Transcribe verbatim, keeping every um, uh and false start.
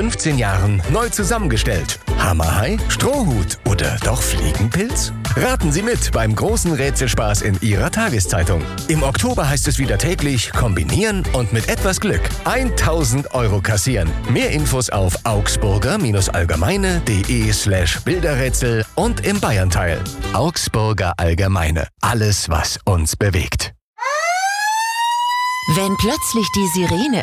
fünfzehn Jahren neu zusammengestellt. Hammerhai, Strohhut oder doch Fliegenpilz? Raten Sie mit beim großen Rätselspaß in Ihrer Tageszeitung. Im Oktober heißt es wieder täglich kombinieren und mit etwas Glück tausend Euro kassieren. Mehr Infos auf augsburger-allgemeine.de slash Bilderrätsel und im Bayernteil. Augsburger Allgemeine. Alles, was uns bewegt. Wenn plötzlich die Sirene